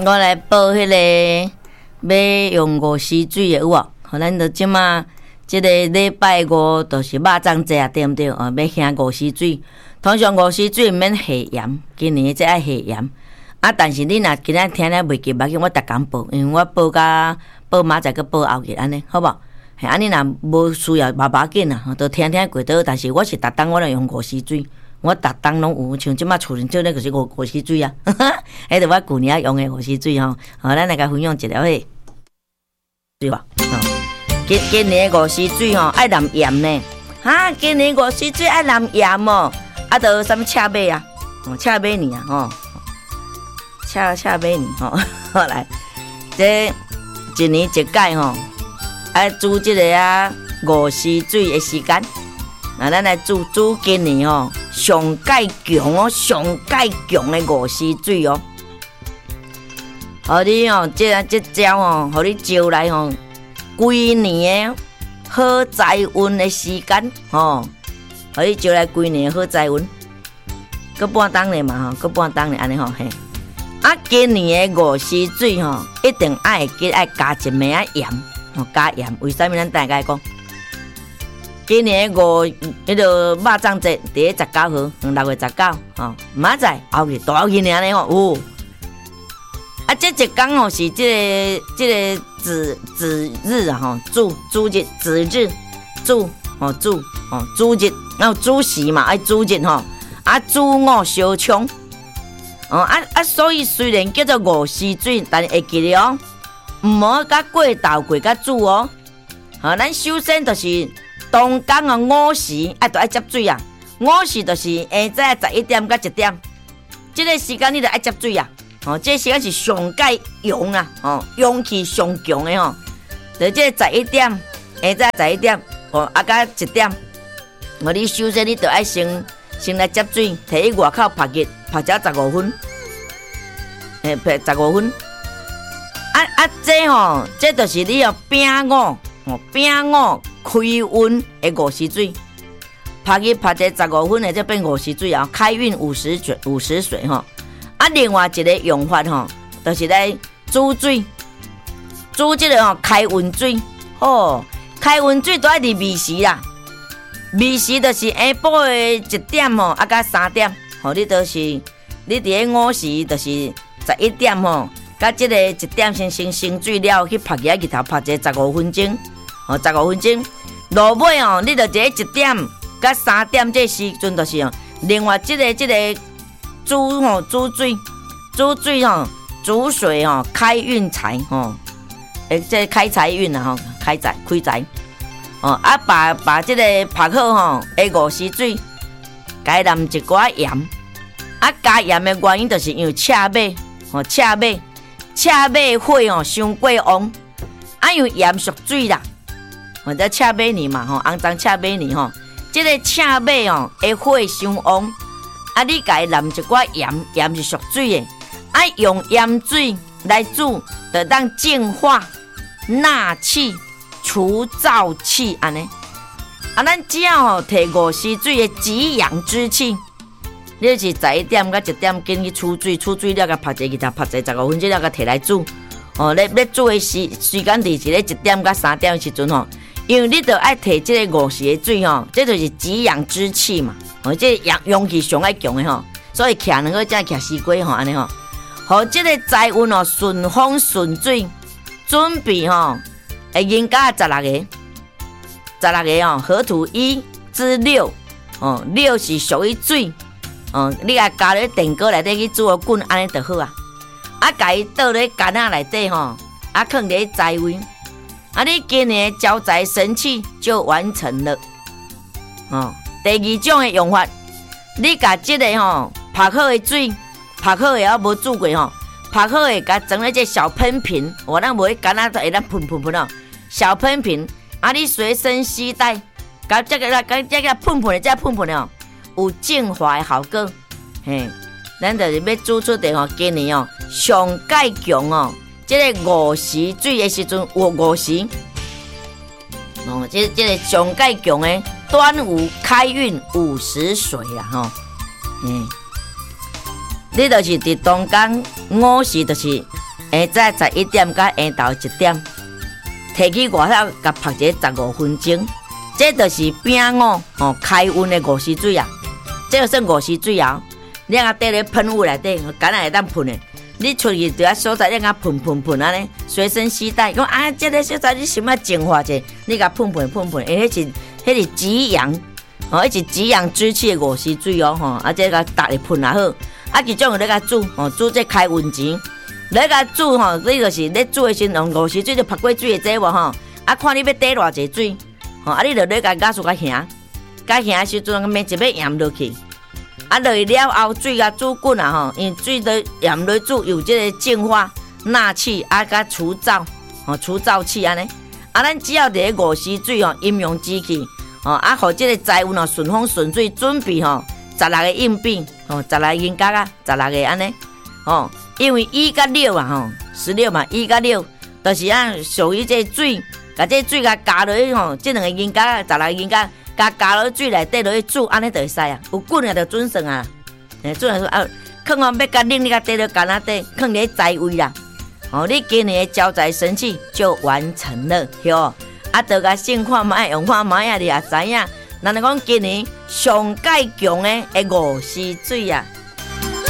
我来报迄个要用五溪水的有无？吼，咱就即马即个礼拜五就是肉粽节对毋对？哦，要行五溪水。通常五溪水免下盐，今年即爱下盐。但是你若今仔听了袂记，要紧我逐工报，因为我报明仔个报后日安尼，好无？嘿，你若无需要嘛要紧啦，都听过倒。但是我是逐工我来用五溪水。我逐冬拢有，像即马厝里做咧就是五溪水啊，迄著我旧年用的五溪水吼，咱来甲分享一条迄，对吧？今年的五溪水吼爱淋盐呢，今年五溪水爱淋盐哦，著啥物赤马啊，赤马年啊，吼，赤马年吼，好来，这一年一届吼，爱煮即个五溪水的时间。咱来煮今年吼上介强哦，上介强的五溪水哦。互你哦，这招哦，互你招来吼，规年的好财运的时间吼，互你招来规年的好财运。搁半冬咧嘛吼，搁半冬咧安尼吼嘿。今年的五溪水吼，一定爱加一枚盐，吼加盐。为啥物咱大概讲？今年迄个肉粽节第19号，6月19吼，明仔后日大后日尔呢吼有。这一天吼是这个子日啊吼，主日子日主日，然后主时嘛爱主日吼，主午烧枪。所以虽然叫做五溪水，但会记得哦，唔好甲过头过甲煮哦。咱首先就是当天的午时，就爱接水啊。午时就是下早11点到1点，这个时间你就爱接水啊。这个时间是上介阳啊，阳气上强的吼。就这个11点，下早11点，到1点，你首先你就爱先来接水，摕去外口拍热，拍只15分，拍15分。这就是你要饼五开运的五溪水，拍去拍这15分的，这变五溪水啊，开运50水吼。另外一个用法吼，就是来煮水，煮这个开运水。开运水都爱伫暝时啦，暝时就是下晡的1点吼，到3点，你就是你伫个午时就是11点吼，到这个1点先生水了，去拍起头拍这15分钟。15分钟，落尾你就这1点到3点这时阵，就是另外这个煮水煮水开运财这开财运啊开财把这个拍好五溪水，加淋一寡盐，加盐的原因就是因为赤马火伤过旺，因为盐属水啦。或者赤马年嘛肮脏赤马年这个赤马的火伤旺，你家淋一寡盐是属水的，用盐水来煮，就当净化纳气除燥气安尼。咱只要摕五溪水的极阳之气，你就是11点到1点紧去出水了，甲拍一个拍15分钟了，甲摕来煮。你煮的时间伫1点到3点的时阵因为你就爱摕这个五溪的水这就是极阳之气嘛，这阳气上爱强的所以徛两个才徛西瓜安尼互这个财运顺风顺水，准备会迎加16个合土1至6，6是属于水你甲加咧电锅内底去煮滚安尼就好啊，甲伊倒咧干仔内底放咧财位。你今年的招财神器就完成了。第2种的用法，你把这个拍好的水，拍好的无煮过拍好的，甲装咧这小喷瓶，咱无干那会咱喷小喷瓶，你随身携带，甲这个喷的有净化的效果。咱就是要煮出的今年上介强这个五溪水的时阵有五溪，这个上介强的端午开运50水啦你就是伫当天午时，就是下早11点到下昼1点，摕去外口甲泡一个15分钟，这就是饼五开运的五溪水啊！这就算五溪水啊！你啊缀咧喷雾内底，敢若会当喷的。你出去伫遐所在，你啊喷安尼，随身携带。讲啊，这个所在你想要净化者，你甲喷，迄是极阳，迄是极阳之气的五溪水哦，啊，这个搭咧喷也好。啊，其中有咧甲煮，煮这开运钱。咧甲煮你就是咧煮的时候，五溪水就拍过水的这无啊，看你要滴偌济水，啊，你就咧甲加速甲行的时阵，免一要盐落去。啊，落去了后，水甲煮滚啊因为水都盐落煮有这个净化纳气啊，甲除燥除燥气安尼。啊，咱只要伫咧五溪水饮用机器啊，互这个财运顺风顺水，准备16个硬币16个银角啊，16个安尼因为1甲6啊16嘛，1甲6就是属于这水，甲这水甲加落去这2个银角16个银角。加落水内底落去煮，安尼就会使啊。有滚啊，就准算啊。准说啊，放要甲冷，你甲滴落干仔底，放伫财位啦。你今年的招财神器就完成了，哟。啊，就甲先看卖，用看卖啊，你也知影。咱讲今年上界强的五溪水啊。